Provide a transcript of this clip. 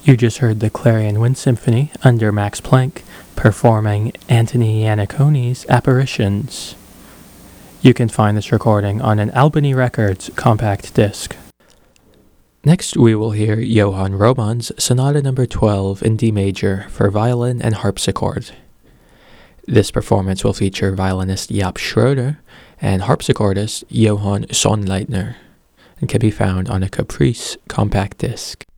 You just heard the Clarion Wind Symphony under Max Planck performing Anthony Ianniconi's Apparitions. You can find this recording on an Albany Records compact disc. Next we will hear Johann Romann's Sonata No. 12 in D major for violin and harpsichord. This performance will feature violinist Jaap Schroeder and harpsichordist Johann Sonnleitner, and can be found on a Caprice compact disc.